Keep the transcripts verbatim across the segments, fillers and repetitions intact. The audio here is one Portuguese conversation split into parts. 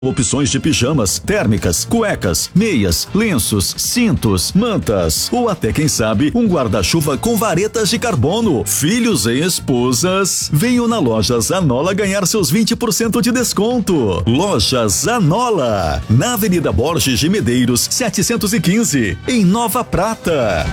Opções de pijamas, térmicas, cuecas, meias, lenços, cintos, mantas ou até, quem sabe, um guarda-chuva com varetas de carbono. Filhos e esposas, venham na Loja Zanola ganhar seus vinte por cento de desconto. Loja Zanola, na Avenida Borges de Medeiros, setecentos e quinze, em Nova Prata.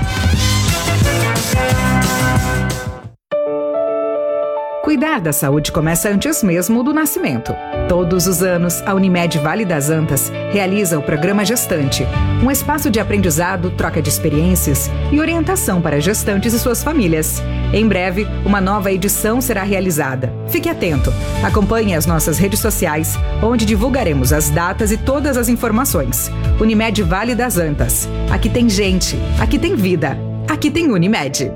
Cuidar da saúde começa antes mesmo do nascimento. Todos os anos, a Unimed Vale das Antas realiza o programa Gestante, um espaço de aprendizado, troca de experiências e orientação para gestantes e suas famílias. Em breve, uma nova edição será realizada. Fique atento. Acompanhe as nossas redes sociais, onde divulgaremos as datas e todas as informações. Unimed Vale das Antas. Aqui tem gente, aqui tem vida, aqui tem Unimed.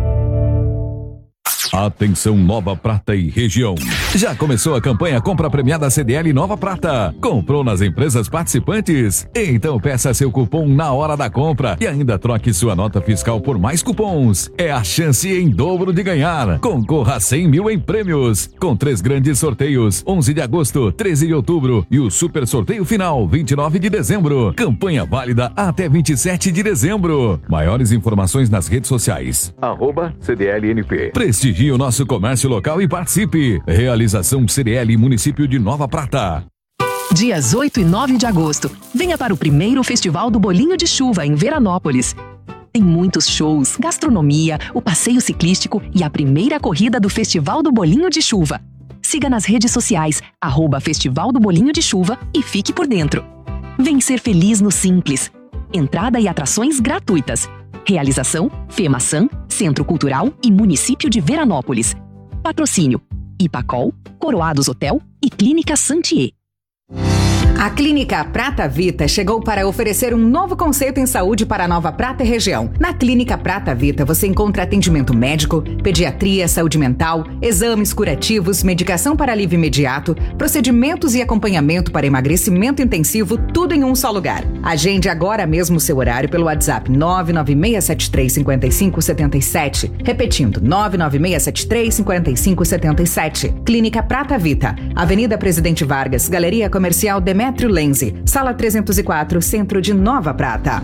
Atenção Nova Prata e região. Já começou a campanha Compra Premiada C D L Nova Prata. Comprou nas empresas participantes? Então peça seu cupom na hora da compra e ainda troque sua nota fiscal por mais cupons. É a chance em dobro de ganhar. Concorra a cem mil em prêmios, com três grandes sorteios, onze de agosto, treze de outubro e o super sorteio final, vinte e nove de dezembro. Campanha válida até vinte e sete de dezembro. Maiores informações nas redes sociais. Arroba C D L N P. Prestigie o nosso comércio local e participe. Realização C D L Município de Nova Prata. Dias oito e nove de agosto. Venha para o primeiro Festival do Bolinho de Chuva em Veranópolis. Tem muitos shows, gastronomia, o passeio ciclístico e a primeira corrida do Festival do Bolinho de Chuva. Siga nas redes sociais, arroba Festival do Bolinho de Chuva e fique por dentro. Vem ser feliz no Simples. Entrada e atrações gratuitas. Realização, FEMAÇã, Centro Cultural e Município de Veranópolis. Patrocínio, Ipacol, Coroados Hotel e Clínica Santier. A Clínica Prata Vita chegou para oferecer um novo conceito em saúde para a Nova Prata e região. Na Clínica Prata Vita você encontra atendimento médico, pediatria, saúde mental, exames curativos, medicação para alívio imediato, procedimentos e acompanhamento para emagrecimento intensivo, tudo em um só lugar. Agende agora mesmo seu horário pelo WhatsApp nove nove seis sete três cinco cinco sete sete. Repetindo, nove nove seis sete três cinco cinco sete sete. Clínica Prata Vita, Avenida Presidente Vargas, Galeria Comercial Demetrio Lenze, Sala trezentos e quatro, Centro de Nova Prata.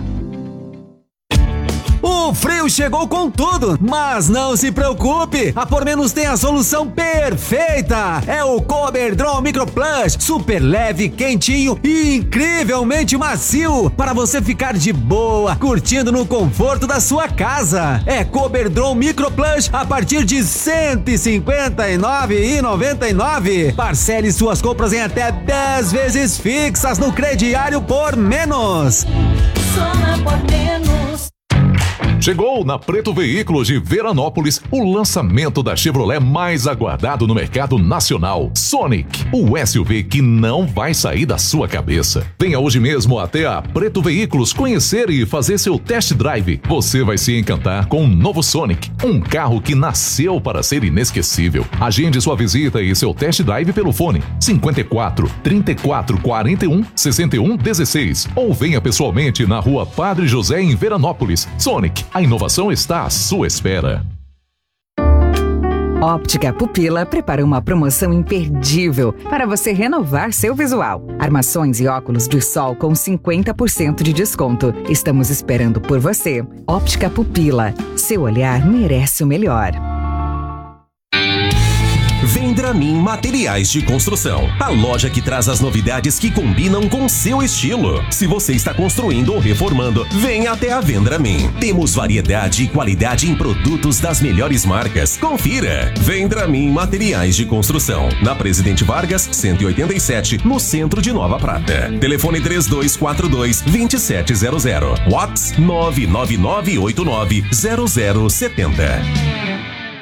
O frio chegou com tudo, mas não se preocupe, a Por Menos tem a solução perfeita. É o Coberdron Micro Plus, super leve, quentinho e incrivelmente macio, para você ficar de boa, curtindo no conforto da sua casa. É Coberdron Micro Plus a partir de cento e cinquenta e nove reais e noventa e nove centavos. Parcele suas compras em até dez vezes fixas no crediário Por Menos. Só na Por Menos. Chegou na Preto Veículos de Veranópolis o lançamento da Chevrolet mais aguardado no mercado nacional, Sonic, o S U V que não vai sair da sua cabeça. Venha hoje mesmo até a Preto Veículos conhecer e fazer seu test drive. Você vai se encantar com o novo Sonic, um carro que nasceu para ser inesquecível. Agende sua visita e seu test drive pelo fone cinquenta e quatro, trinta e quatro, quarenta e um, sessenta e um, dezesseis ou venha pessoalmente na Rua Padre José em Veranópolis. Sonic, a inovação está à sua espera. Óptica Pupila prepara uma promoção imperdível para você renovar seu visual. Armações e óculos de sol com cinquenta por cento de desconto. Estamos esperando por você. Óptica Pupila. Seu olhar merece o melhor. Vendramin Materiais de Construção, a loja que traz as novidades que combinam com seu estilo. Se você está construindo ou reformando, venha até a Vendramin. Temos variedade e qualidade em produtos das melhores marcas. Confira! Vendramin Materiais de Construção, na Presidente Vargas, cento e oitenta e sete, no centro de Nova Prata. Telefone três dois quatro dois, dois sete zero zero. WhatsApp nove nove nove oito nove zero zero sete zero.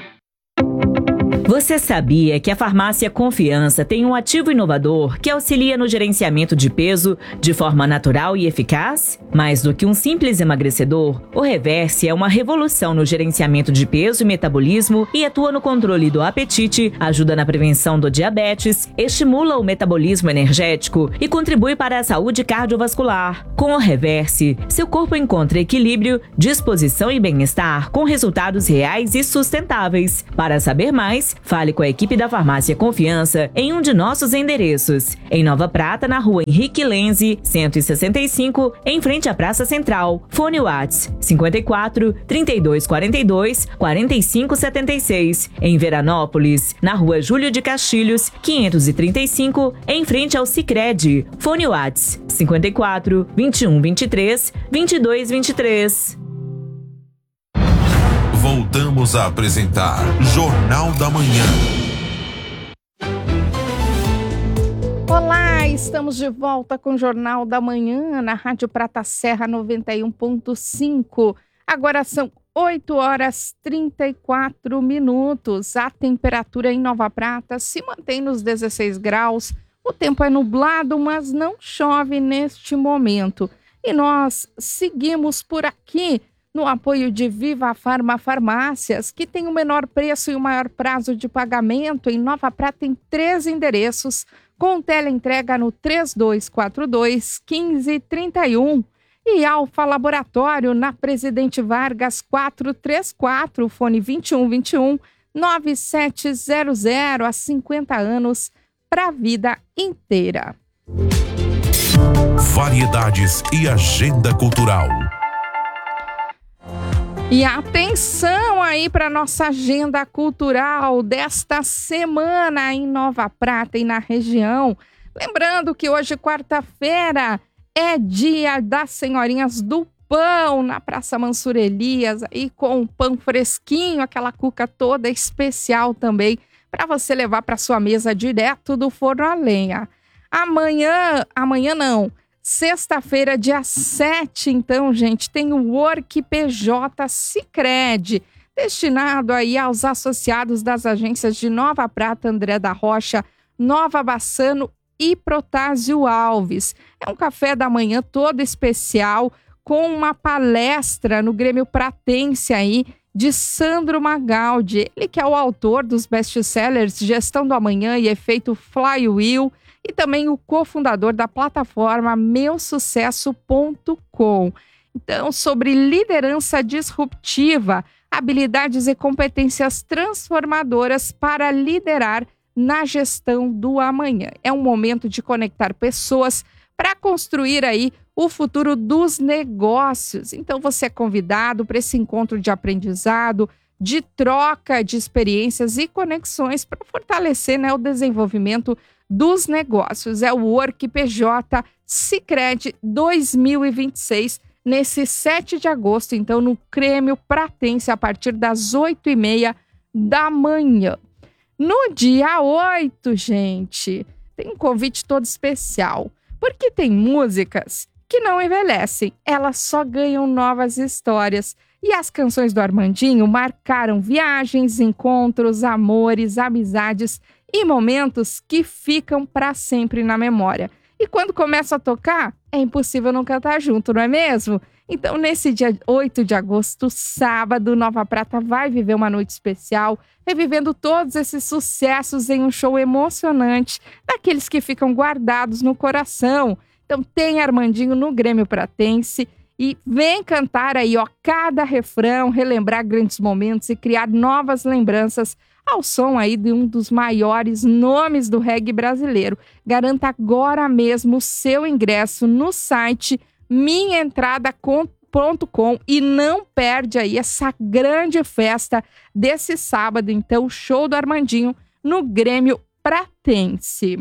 Você sabia que a farmácia Confiança tem um ativo inovador que auxilia no gerenciamento de peso de forma natural e eficaz? Mais do que um simples emagrecedor, o Reverse é uma revolução no gerenciamento de peso e metabolismo e atua no controle do apetite, ajuda na prevenção do diabetes, estimula o metabolismo energético e contribui para a saúde cardiovascular. Com o Reverse, seu corpo encontra equilíbrio, disposição e bem-estar com resultados reais e sustentáveis. Para saber mais, Fale com a equipe da Farmácia Confiança em um de nossos endereços. Em Nova Prata, na rua Henrique Lenze, cento e sessenta e cinco, em frente à Praça Central. Fone Whats cinquenta e quatro, trinta e dois quarenta e dois, quarenta e cinco setenta e seis. Em Veranópolis, na rua Júlio de Castilhos, quinhentos e trinta e cinco, em frente ao Sicredi. Fone Whats cinquenta e quatro, vinte e um vinte e três, vinte e dois vinte e três. Voltamos a apresentar Jornal da Manhã. Olá, estamos de volta com o Jornal da Manhã na Rádio Prata Serra noventa e um ponto cinco. Agora são oito horas e trinta e quatro minutos. A temperatura em Nova Prata se mantém nos dezesseis graus. O tempo é nublado, mas não chove neste momento. E nós seguimos por aqui no apoio de Viva Farma Farmácias, que tem o menor preço e o maior prazo de pagamento. Em Nova Prata, em três endereços, com teleentrega no três dois quatro dois, um cinco três um. E Alfa Laboratório, na Presidente Vargas quatrocentos e trinta e quatro, fone vinte e um vinte e um, nove sete zero zero, há cinquenta anos, para a vida inteira. Variedades e agenda cultural. E atenção aí para nossa agenda cultural desta semana em Nova Prata e na região. Lembrando que hoje, quarta-feira, é dia das Senhorinhas do Pão na Praça Mansur Elias, aí com pão fresquinho, aquela cuca toda especial também, para você levar para sua mesa direto do forno a lenha. Amanhã, amanhã não, sexta-feira, dia sete, então, gente, tem o Work P J Sicredi, destinado aí aos associados das agências de Nova Prata, André da Rocha, Nova Bassano e Protásio Alves. É um café da manhã todo especial, com uma palestra no Grêmio Pratense aí, de Sandro Magaldi, ele que é o autor dos best-sellers Gestão do Amanhã e Efeito Flywheel, e também o cofundador da plataforma meu sucesso ponto com. Então, sobre liderança disruptiva, habilidades e competências transformadoras para liderar na gestão do amanhã. É um momento de conectar pessoas para construir aí o futuro dos negócios. Então, você é convidado para esse encontro de aprendizado, de troca de experiências e conexões para fortalecer, né, o desenvolvimento dos negócios. É o Work P J Sicredi dois mil e vinte e seis, nesse sete de agosto, então, no Grêmio Pratense, a partir das oito e meia da manhã. No dia oito, gente, tem um convite todo especial, porque tem músicas que não envelhecem, elas só ganham novas histórias. E as canções do Armandinho marcaram viagens, encontros, amores, amizades e momentos que ficam para sempre na memória. E quando começa a tocar, é impossível não cantar junto, não é mesmo? Então, nesse dia oito de agosto, sábado, Nova Prata vai viver uma noite especial, revivendo todos esses sucessos em um show emocionante, daqueles que ficam guardados no coração. Então, tem Armandinho no Grêmio Pratense e vem cantar aí, ó, cada refrão, relembrar grandes momentos e criar novas lembranças ao som aí de um dos maiores nomes do reggae brasileiro. Garanta agora mesmo o seu ingresso no site minha entrada ponto com e não perde aí essa grande festa desse sábado, então, o show do Armandinho no Grêmio Pratense.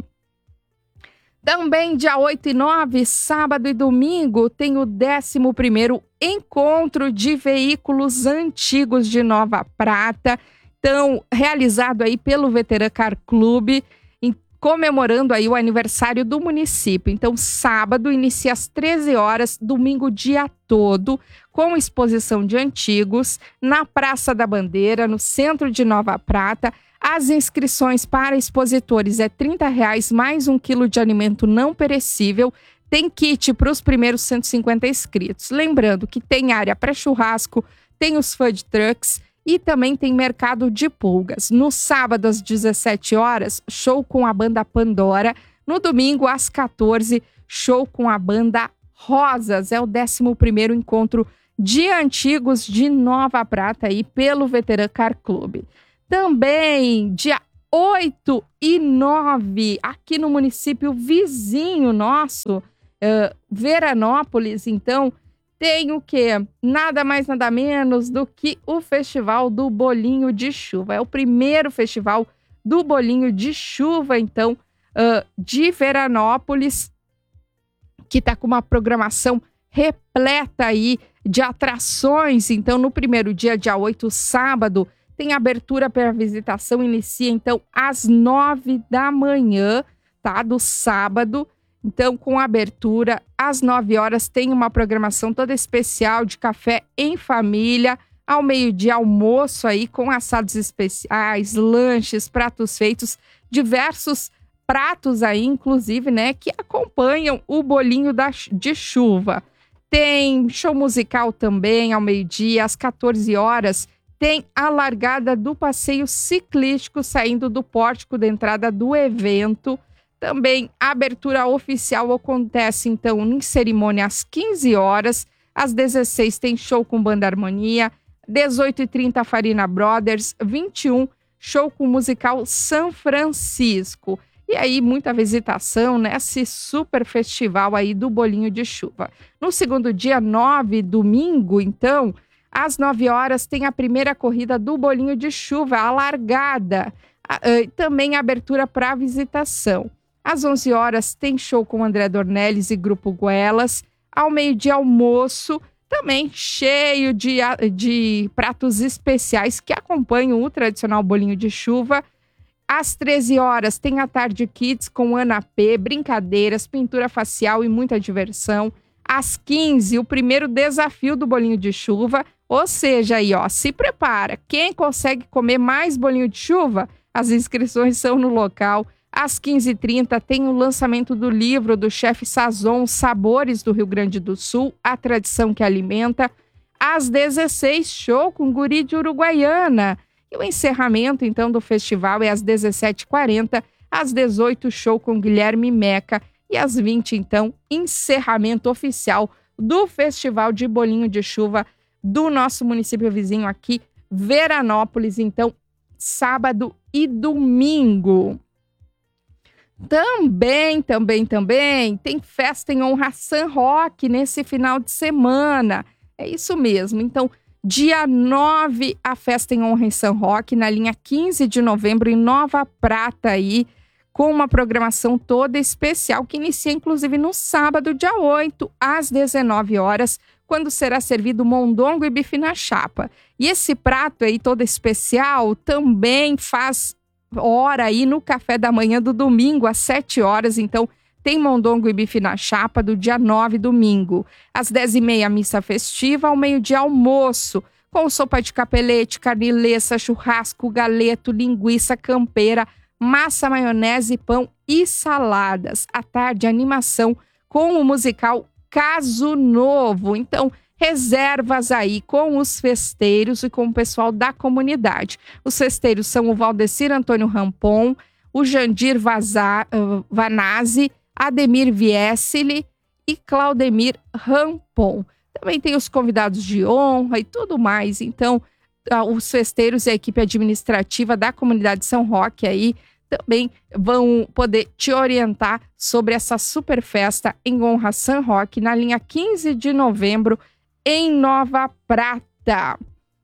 Também dia oito e nove, sábado e domingo, tem o décimo primeiro Encontro de Veículos Antigos de Nova Prata, então, realizado aí pelo Veteran Car Club, em, comemorando aí o aniversário do município. Então, sábado inicia às treze horas, domingo o dia todo, com exposição de antigos, na Praça da Bandeira, no centro de Nova Prata. As inscrições para expositores é trinta reais mais um quilo de alimento não perecível. Tem kit para os primeiros cento e cinquenta inscritos. Lembrando que tem área para churrasco, tem os food trucks e também tem mercado de pulgas. No sábado, às dezessete horas, show com a banda Pandora. No domingo, às quatorze, show com a banda Rosas. É o décimo primeiro encontro de antigos de Nova Prata aí pelo Veteran Car Club. Também, dia oito e nove, aqui no município vizinho nosso, uh, Veranópolis, então, tem o quê? Nada mais, nada menos do que o Festival do Bolinho de Chuva. É o primeiro festival do Bolinho de Chuva, então, uh, de Veranópolis, que está com uma programação repleta aí de atrações. Então, no primeiro dia, dia oito, sábado, tem abertura para visitação, inicia, então, às nove da manhã, tá? Do sábado. Então, com abertura, às nove horas, tem uma programação toda especial de café em família. Ao meio-dia, almoço aí com assados especiais, lanches, pratos feitos, diversos pratos aí, inclusive, né, que acompanham o bolinho da, de chuva. Tem show musical também ao meio-dia, às quatorze horas, tem a largada do passeio ciclístico saindo do pórtico da entrada do evento. Também a abertura oficial acontece, então, em cerimônia às quinze horas. Às dezesseis tem show com Banda Harmonia. dezoito e trinta, Farina Brothers. vinte e um, show com musical São Francisco. E aí, muita visitação nesse super festival aí do Bolinho de Chuva. No segundo dia, nove, domingo, então, às nove horas, tem a primeira corrida do Bolinho de Chuva, a largada. Também a abertura para visitação. Às onze horas, tem show com André Dornelles e Grupo Goelas. Ao meio-dia, almoço, também cheio de, de pratos especiais que acompanham o tradicional bolinho de chuva. Às treze horas, tem a Tarde Kids com Ana P, brincadeiras, pintura facial e muita diversão. Às quinze, o primeiro desafio do bolinho de chuva. Ou seja, aí, ó, se prepara. Quem consegue comer mais bolinho de chuva? As inscrições são no local. Às quinze e trinta, tem o lançamento do livro do chefe Sazon, Sabores do Rio Grande do Sul, a tradição que alimenta. Às dezesseis, show com Guri de Uruguaiana. E o encerramento, então, do festival é às dezessete e quarenta. Às dezoito, show com Guilherme Meca. E às vinte, então, encerramento oficial do Festival de Bolinho de Chuva do nosso município vizinho aqui, Veranópolis. Então, sábado e domingo. Também, também, também tem festa em honra a San Roque nesse final de semana. É isso mesmo. Então, dia nove, a festa em honra em San Roque, na linha quinze de novembro, em Nova Prata, aí, com uma programação toda especial, que inicia, inclusive, no sábado, dia oito, às dezenove horas, quando será servido mondongo e bife na chapa. E esse prato aí, todo especial, também faz hora aí no café da manhã do domingo, às sete horas. Então, tem mondongo e bife na chapa do dia nove, domingo. Às dez e meia, missa festiva, ao meio-dia, almoço, com sopa de capelete, carnileça, churrasco, galeto, linguiça campeira, massa, maionese, pão e saladas. À tarde, animação com o musical Caso Novo. Então, reservas aí com os festeiros e com o pessoal da comunidade. Os festeiros são o Valdecir Antônio Rampon, o Jandir Vazar, uh, Vanazzi, Ademir Viesili e Claudemir Rampon. Também tem os convidados de honra e tudo mais. Então, uh, os festeiros e a equipe administrativa da comunidade São Roque aí também vão poder te orientar sobre essa super festa em honra a San Roque, na linha quinze de novembro, em Nova Prata.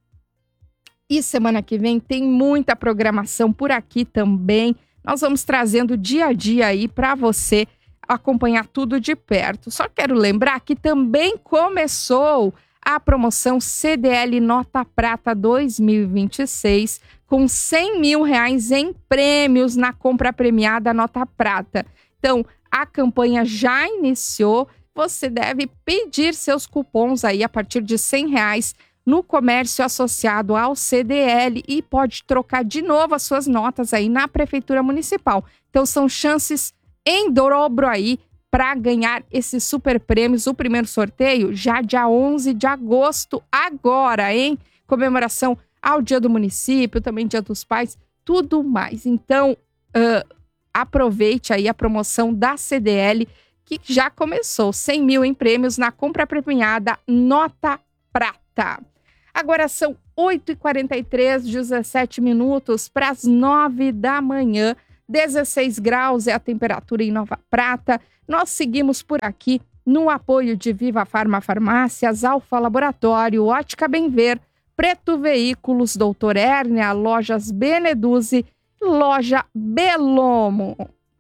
E semana que vem tem muita programação por aqui também. Nós vamos trazendo dia a dia aí para você acompanhar tudo de perto. Só quero lembrar que também começou a promoção C D L Nota Prata dois mil e vinte e seis, com cem mil reais em prêmios na compra premiada Nota Prata. Então, a campanha já iniciou. Você deve pedir seus cupons aí a partir de cem reais no comércio associado ao C D L e pode trocar de novo as suas notas aí na Prefeitura Municipal. Então, são chances em dobro aí para ganhar esses super prêmios. O primeiro sorteio já dia onze de agosto, agora, hein? Comemoração ao Dia do Município, também Dia dos Pais, tudo mais. Então, uh, aproveite aí a promoção da C D L, que já começou. cem mil em prêmios na compra premiada Nota Prata. Agora são oito e quarenta e três, dezessete minutos para as nove da manhã. dezesseis graus é a temperatura em Nova Prata. Nós seguimos por aqui no apoio de Viva Farma Farmácias, Alfa Laboratório, Ótica Benver, Preto Veículos, Doutor Hérnia, Lojas Beneduzzi, Loja Belomo.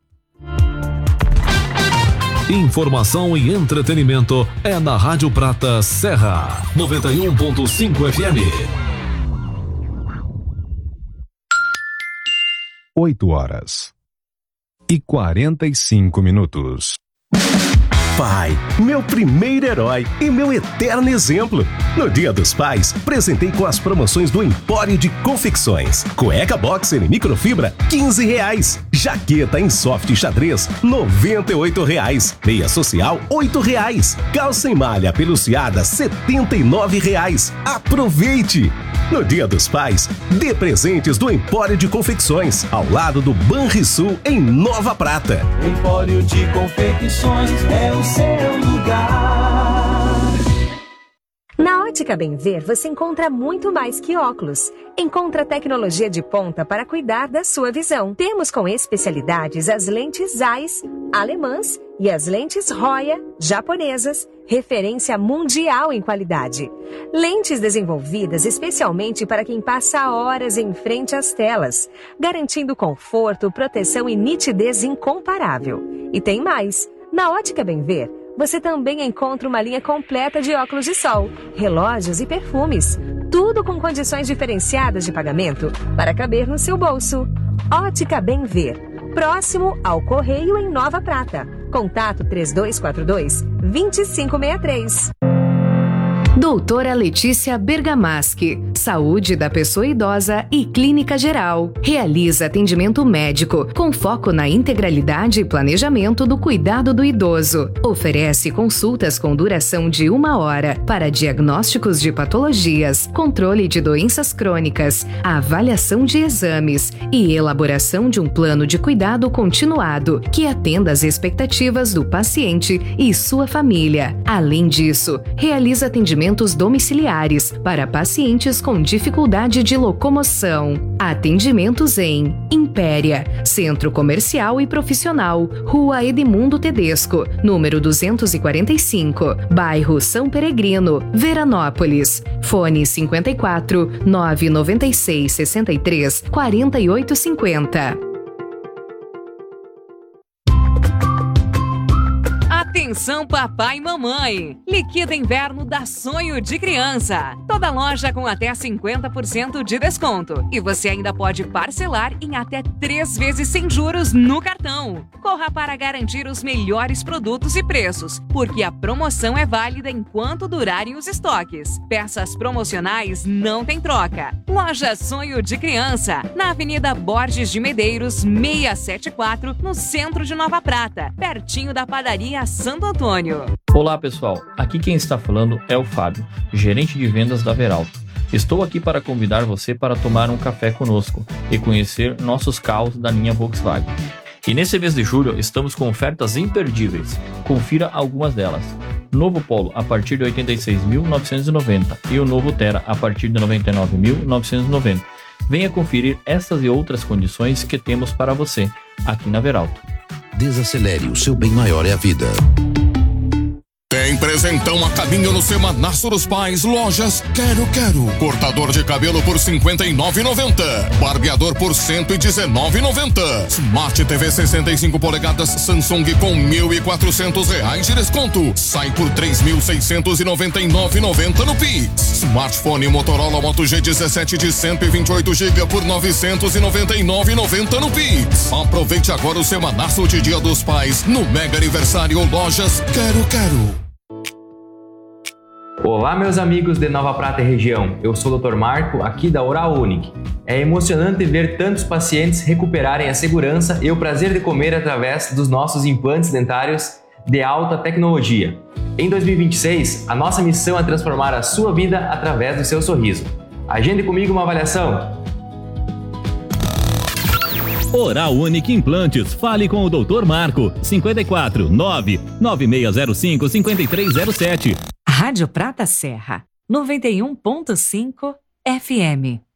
Informação e entretenimento é na Rádio Prata Serra, noventa e um ponto cinco F M. oito horas e quarenta e cinco minutos. Pai, meu primeiro herói e meu eterno exemplo. No Dia dos Pais, presentei com as promoções do Empório de Confecções. Cueca boxer em microfibra, quinze reais. Jaqueta em soft xadrez, noventa e oito reais. Meia social, oito reais. Calça em malha peluciada, setenta e nove reais. Aproveite! No Dia dos Pais, dê presentes do Empório de Confecções, ao lado do Banrisul, em Nova Prata. Empório de Confecções é o seu lugar. Na Ótica Benver você encontra muito mais que óculos. Encontra tecnologia de ponta para cuidar da sua visão. Temos com especialidades as lentes Zeiss, alemãs e as lentes Roya, japonesas, referência mundial em qualidade. Lentes desenvolvidas especialmente para quem passa horas em frente às telas, garantindo conforto, proteção e nitidez incomparável. E tem mais! Na Ótica Benver, você também encontra uma linha completa de óculos de sol, relógios e perfumes. Tudo com condições diferenciadas de pagamento para caber no seu bolso. Ótica Benver, próximo ao Correio em Nova Prata. Contato três dois quatro dois, dois cinco seis três. Doutora Letícia Bergamaschi, Saúde da Pessoa Idosa e Clínica Geral. Realiza atendimento médico com foco na integralidade e planejamento do cuidado do idoso. Oferece consultas com duração de uma hora para diagnósticos de patologias, controle de doenças crônicas, avaliação de exames e elaboração de um plano de cuidado continuado que atenda às expectativas do paciente e sua família. Além disso, realiza atendimento domiciliares para pacientes com dificuldade de locomoção. Atendimentos em Impéria, Centro Comercial e Profissional, Rua Edmundo Tedesco, número duzentos e quarenta e cinco, Bairro São Peregrino, Veranópolis. Fone cinquenta e quatro, nove noventa e seis, sessenta e três, quarenta e oito cinquenta. Atenção papai e mamãe! Liquida Inverno dá Sonho de Criança. Toda loja com até cinquenta por cento de desconto. E você ainda pode parcelar em até três vezes sem juros no cartão. Corra para garantir os melhores produtos e preços, porque a promoção é válida enquanto durarem os estoques. Peças promocionais não tem troca. Loja Sonho de Criança, na Avenida Borges de Medeiros, seiscentos e setenta e quatro, no centro de Nova Prata, pertinho da padaria Santo Antônio. Olá pessoal, aqui quem está falando é o Fábio, gerente de vendas da Veralto. Estou aqui para convidar você para tomar um café conosco e conhecer nossos carros da linha Volkswagen. E nesse mês de julho estamos com ofertas imperdíveis. Confira algumas delas. Novo Polo a partir de oitenta e seis mil novecentos e noventa e o novo Terra a partir de noventa e nove mil novecentos e noventa. Venha conferir essas e outras condições que temos para você aqui na Veralto. Desacelere, o seu bem maior é a vida. Tem presentão a caminho no Semanaço dos Pais. Lojas Quero Quero. Cortador de cabelo por cinquenta e nove reais e noventa centavos. Barbeador por cento e dezenove reais e noventa centavos. Smart T V sessenta e cinco polegadas Samsung com mil e quatrocentos reais de desconto. Sai por três mil seiscentos e noventa e nove reais e noventa centavos no Pix. Smartphone Motorola Moto G dezessete de cento e vinte e oito gigabytes por novecentos e noventa e nove reais e noventa centavos no Pix. Aproveite agora o Semanaço de Dia dos Pais no Mega Aniversário Lojas Quero Quero. Olá meus amigos de Nova Prata e região, eu sou o doutor Marco, aqui da Oral Unique. É emocionante ver tantos pacientes recuperarem a segurança e o prazer de comer através dos nossos implantes dentários de alta tecnologia. Em dois mil e vinte e seis, a nossa missão é transformar a sua vida através do seu sorriso. Agende comigo uma avaliação. Oral Unique Implantes. Fale com o doutor Marco. cinquenta e quatro, nove nove seis zero cinco, cinco três zero sete. Rádio Prata Serra, noventa e um ponto cinco F M.